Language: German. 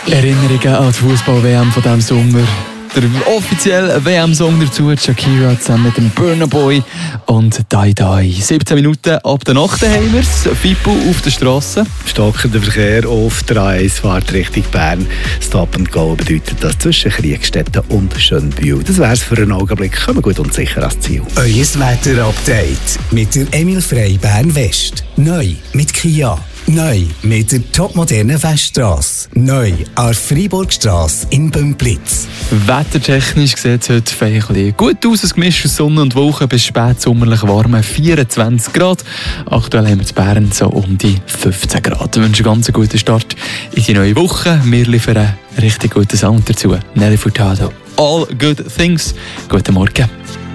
Erinnerungen an die Fußball-WM von diesem Sommer. Der offizielle WM-Song dazu, Shakira zusammen mit dem Burna Boy und Die Die. 17 Minuten ab der Nacht haben wir es. Fippo auf der Straße. Stockender Verkehr auf der A1 fährt Richtung Bern. Stop and Go bedeutet das zwischen Kriegstetten und Schönbühl. Das wär's für einen Augenblick. Kommen gut und sicher ans Ziel. Euer Wetter-Update mit der Emil Frey Bern West. Neu mit Kia. Neu mit der topmodernen Weststrasse. Neu an der Freiburgstrasse in Bümplitz. Wettertechnisch sieht es heute ein bisschen gut aus. Ein Gemisch aus Sonne und Wolken bis spät sommerlich warme 24 Grad. Aktuell haben wir in Bern so um die 15 Grad. Wir wünschen einen ganz guten Start in die neue Woche. Wir liefern einen richtig guten Sound dazu. Nelly Furtado. All Good Things. Guten Morgen.